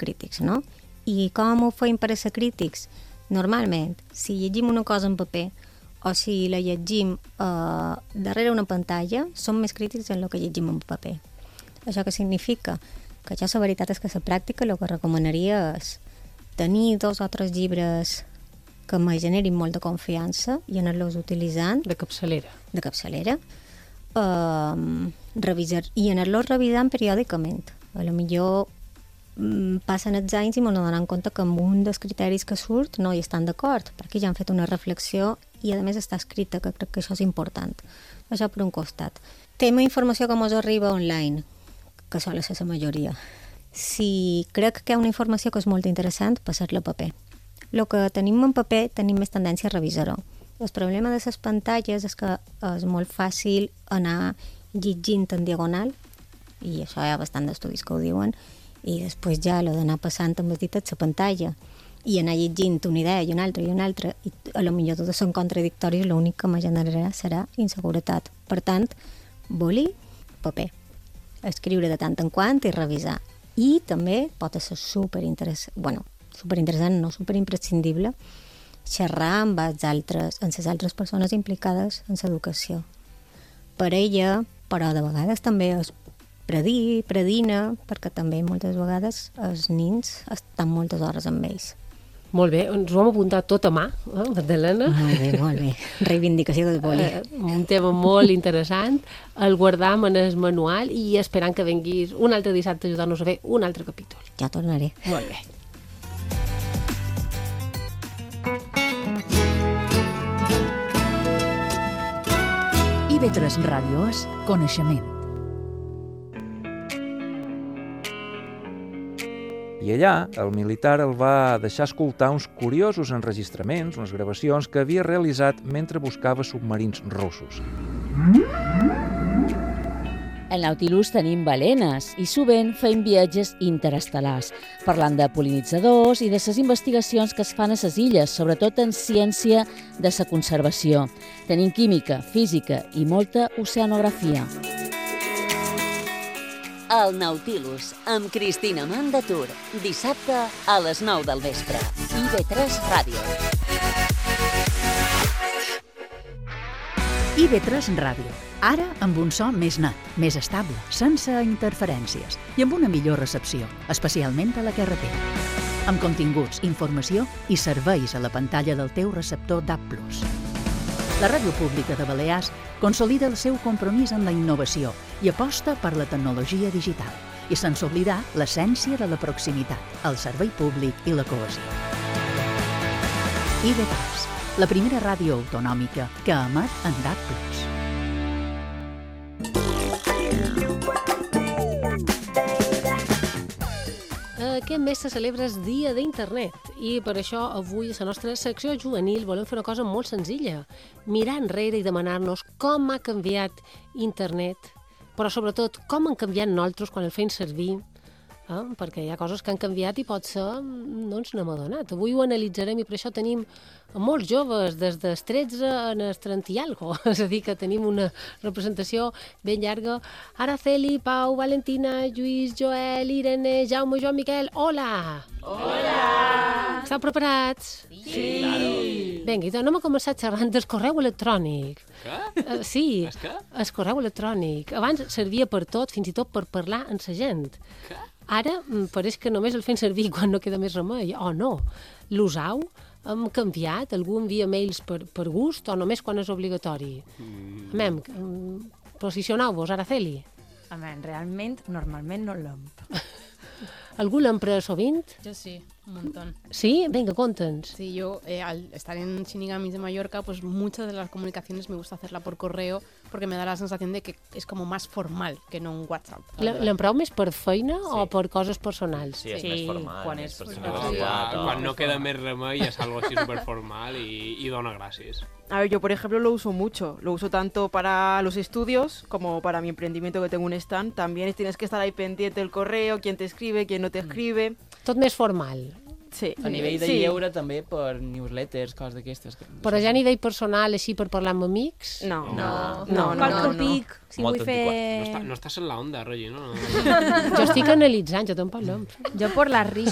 crítics, no? I com ho feim per a ser crítics? Normalment, si llegim una cosa en paper o si la llegim darrere una pantalla, som més crítics en el que llegim en paper. Això que significa? Que jo la veritat és que la pràctica el que recomanaria és tenir 2 o 3 llibres que me generin molta confiança i anar-los utilitzant. De capçalera. De capçalera. Revisar, i anar-los revisant periòdicament. A lo millor passen els anys i m'ho donen compte que amb un dels criteris que surt no hi estan d'acord, perquè ja han fet una reflexió i a més està escrita, que crec que això és important. Això per un costat. Tema informació que mos arriba online, que sol ser la majoria. Si crec que hi ha una informació que és molt interessant, passar-la a paper. El que tenim en paper tenim més tendència a revisar-ho. El problema de les pantalles és que és molt fàcil anar llegint en diagonal, i això hi ha bastant d'estudis que ho diuen, i després ja l'ho d'anar passant amb els dits a la pantalla i anar llegint una idea i una altra, i a lo millor totes són contradictòries, l'únic que me generarà serà inseguretat. Per tant, bolí, paper. Escriure de tant en quant i revisar. I també pot ser superinteressant, no superimprescindible, xerrar amb les altres persones implicades en l'educació. Per ella, però de vegades també és predina, perquè també moltes vegades els nins estan moltes hores amb ells. Molt bé, ens ho hem apuntat tot a mà, Magdalena. Molt bé. Reivindicació del boli. Un tema molt interessant. El guardam en el manual i esperant que venguis un altre dissabte a ajudar-nos a fer un altre capítol. Ja tornaré. Molt bé. IB3 Ràdio és coneixement. I allà, el militar el va deixar escoltar uns curiosos enregistraments, unes gravacions que havia realitzat mentre buscava submarins russos. Al Nautilus tenim balenes i sovint fem viatges interestel·lars, parlant de pol·linitzadors i de les investigacions que es fan a les illes, sobretot en ciència de la conservació. Tenim química, física i molta oceanografia. El Nautilus, amb Cristina Mandatur, dissabte a les 9 del vespre. IB3 Ràdio. IB3 Ràdio. Ara amb un so més net, més estable, sense interferències i amb una millor recepció, especialment a la carretera. Amb continguts, informació i serveis a la pantalla del teu receptor DAB+. La Ràdio Pública de Balears consolida el seu compromís amb la innovació i aposta per la tecnologia digital i sense oblidar l'essència de la proximitat, el servei públic i la cohesió. IB3, la primera ràdio autonòmica que emet en DAB+. Aquest mes se celebra el Dia d'Internet i per això avui a la nostra secció juvenil volem fer una cosa molt senzilla, mirar enrere i demanar-nos com ha canviat Internet, però sobretot com han canviat nosaltres quan el fem servir, perquè hi ha coses que han canviat i potser no ens n'hem adonat. Avui ho analitzarem i per això tenim molts joves, des dels 13 a els 30 i algo. És a dir, que tenim una representació ben llarga. Araceli, Pau, Valentina, Lluís, Joel, Irene, Jaume, Joan Miquel, hola! Hola! Esteu preparats? Sí! Vinga, doncs anem a començar xerrant del correu electrònic. Què? Sí, Què? el correu electrònic. Abans servia per tot, fins i tot per parlar amb la gent. Què? Ara pareix que només el fem servir quan no queda més remei. Oh, no. L'usau? Hem canviat? Algú envia mails per gust o només quan és obligatori? Amem, posicioneu-vos, Araceli. Realment, normalment no l'empro. Algú l'empra sovint? Yo sí, un montón. Sí? Venga, conta'ns. Sí, yo al estar en Shinigamis de Mallorca, pues muchas de las comunicaciones me gusta hacerla por correo porque me da la sensación de que es como más formal que no un WhatsApp. L'empreu més per feina o per coses personals? Sí, és més formal, quan més és personalitat. Quan no queda més remei és algo así superformal y dona gràcies. A ver, yo por ejemplo lo uso mucho. Lo uso tanto para los estudios como para mi emprendimiento que tengo un stand. También tienes que estar ahí pendiente del correo, quién te escribe, quién no te escribe. Tot més formal. Sí. A nivell de lleure també per newsletters, coses d'aquestes. Però ja a nivell personal, així per parlar amb amics? No. Qualque pic, si vull fer... No estàs en la onda, Rogi, no? Jo estic analitzant, jo te'n parlo. Jo per la